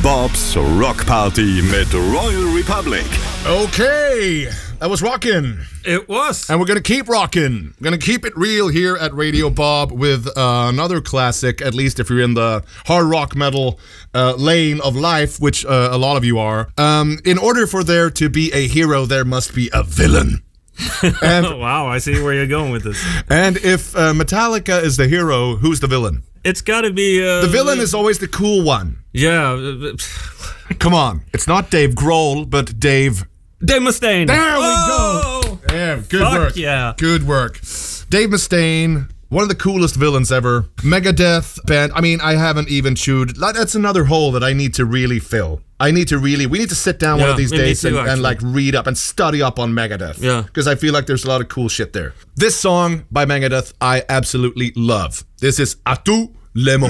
Bob's Rock Party mit Royal Republic. Okay, that was rockin'. It was. And we're going to keep rocking. We're going to keep it real here at Radio Bob with another classic, at least if you're in the hard rock metal lane of life, which a lot of you are. In order for there to be a hero, there must be a villain. And, wow, I see where you're going with this. And if Metallica is the hero, who's the villain? It's got to be... the villain is always the cool one. Yeah. Come on. It's not Dave Grohl, but Dave Mustaine. There we go. Yeah, good work. Yeah. Good work. Dave Mustaine, one of the coolest villains ever. Megadeth band. I mean, I haven't even chewed. That's another hole that I need to really fill. We need to sit down one of these days and like read up and study up on Megadeth. Yeah. Because I feel like there's a lot of cool shit there. This song by Megadeth, I absolutely love. This is À tous les moments.